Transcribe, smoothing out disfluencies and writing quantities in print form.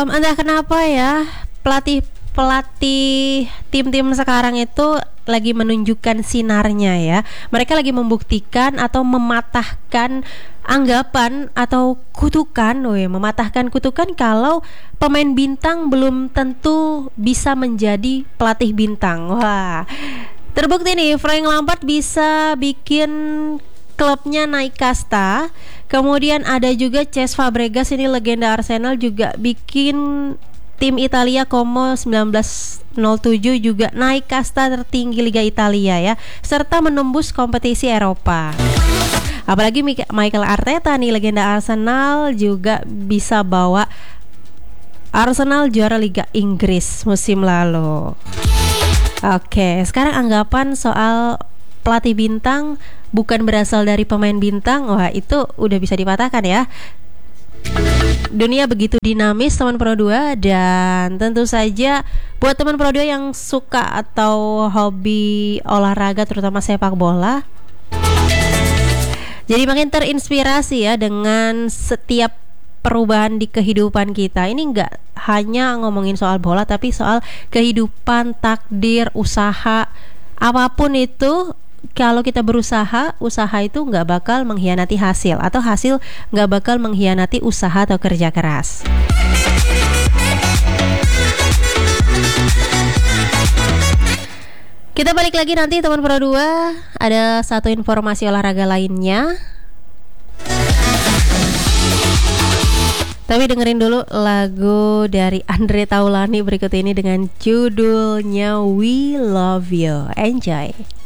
Entah kenapa ya, pelatih tim-tim sekarang itu lagi menunjukkan sinarnya ya. Mereka lagi membuktikan atau mematahkan anggapan atau kutukan, mematahkan kutukan kalau pemain bintang belum tentu bisa menjadi pelatih bintang. Wah, terbukti nih Frank Lampard bisa bikin klubnya naik kasta. Kemudian ada juga Cesc Fabregas, ini legenda Arsenal, juga bikin tim Italia Como 1907 juga naik kasta tertinggi Liga Italia ya, serta menembus kompetisi Eropa. Apalagi Mikel Arteta nih, legenda Arsenal, juga bisa bawa Arsenal juara Liga Inggris musim lalu. Oke, sekarang anggapan soal pelatih bintang bukan berasal dari pemain bintang, wah itu udah bisa dipatahkan ya. Dunia begitu dinamis teman Pro 2, dan tentu saja buat teman Pro 2 yang suka atau hobi olahraga terutama sepak bola, jadi makin terinspirasi ya dengan setiap perubahan di kehidupan kita. Ini nggak hanya ngomongin soal bola, tapi soal kehidupan, takdir, usaha, apapun itu. Kalau kita berusaha, usaha itu nggak bakal mengkhianati hasil, atau hasil nggak bakal mengkhianati usaha atau kerja keras. Kita balik lagi nanti teman Pro 2, ada satu informasi olahraga lainnya. Tapi dengerin dulu lagu dari Andre Taulany berikut ini dengan judulnya We Love You. Enjoy.